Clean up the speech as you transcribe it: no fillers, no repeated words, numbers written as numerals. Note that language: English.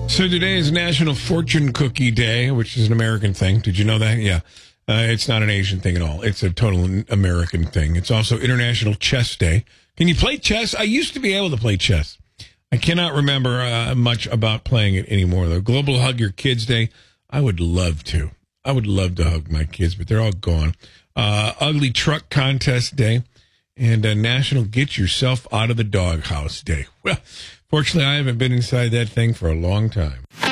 So today is National Fortune Cookie Day, which is an American thing. Did you know that? Yeah. It's not an Asian thing at all. It's a total American thing. It's also International Chess Day. Can you play chess? I used to be able to play chess. I cannot remember much about playing it anymore, though. Global Hug Your Kids Day. I would love to. I would love to hug my kids, but they're all gone. Ugly Truck Contest Day. And National Get Yourself Out of the Doghouse Day. Well, fortunately, I haven't been inside that thing for a long time.